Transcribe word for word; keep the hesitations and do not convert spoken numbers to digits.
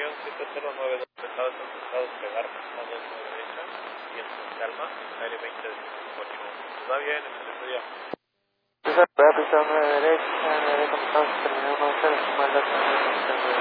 avión siete cero nueve dos pesados empezados pegar pasando a la derecha y en su calma, aire veinte de ocho. ¿Está bien? Excelente día. Voy a pisar nueve derecha, nueve derecha, terminamos de hacer,